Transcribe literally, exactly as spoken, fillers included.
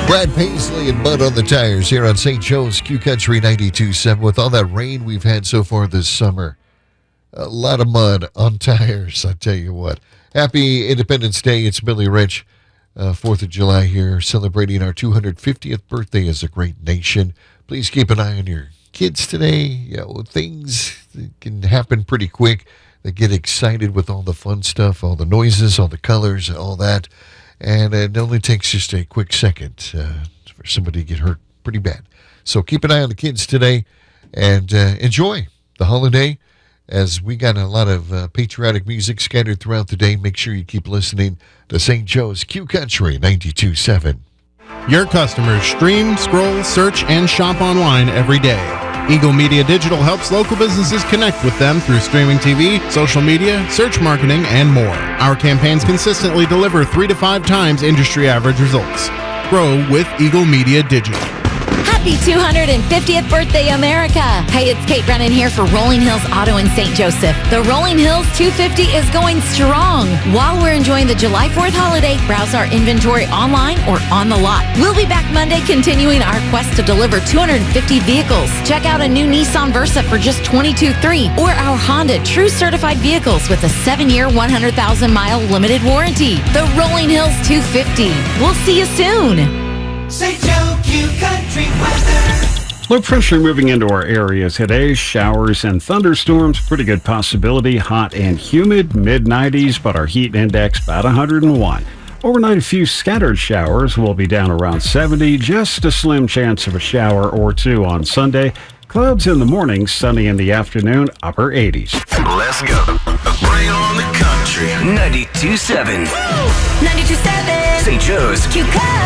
Brad Paisley and Bud on the Tires here on Saint Joe's Q Country ninety-two point seven. With all that rain we've had so far this summer, a lot of mud on tires, I tell you what. Happy Independence Day. It's Billy Rich. Uh, fourth of July here, celebrating our two hundred fiftieth birthday as a great nation. Please keep an eye on your kids today. You know, things can happen pretty quick. They get excited with all the fun stuff, all the noises, all the colors, all that. And it only takes just a quick second uh, for somebody to get hurt pretty bad. So keep an eye on the kids today and uh, enjoy the holiday. As we got a lot of uh, patriotic music scattered throughout the day, make sure you keep listening to Saint Joe's Q Country ninety-two point seven. Your customers stream, scroll, search, and shop online every day. Eagle Media Digital helps local businesses connect with them through streaming T V, social media, search marketing, and more. Our campaigns consistently deliver three to five times industry average results. Grow with Eagle Media Digital. Happy two hundred fiftieth birthday, America! Hey, it's Kate Brennan here for Rolling Hills Auto in Saint Joseph. The Rolling Hills two fifty is going strong. While we're enjoying the July fourth holiday, browse our inventory online or on the lot. We'll be back Monday continuing our quest to deliver two hundred fifty vehicles. Check out a new Nissan Versa for just twenty-two thousand dollars or our Honda True Certified vehicles with a seven-year, one hundred thousand mile limited warranty. The Rolling Hills two fifty. We'll see you soon. Saint Joe Q Country weather. Low pressure moving into our area today. Showers and thunderstorms. Pretty good possibility. Hot and humid. mid nineties, but our heat index about one hundred one. Overnight, a few scattered showers. We'll be down around seventy. Just a slim chance of a shower or two on Sunday. Clouds in the morning, sunny in the afternoon, upper eighties. Let's go. Bring on the country. ninety-two point seven. ninety-two point seven. Saint Joe's Q Country.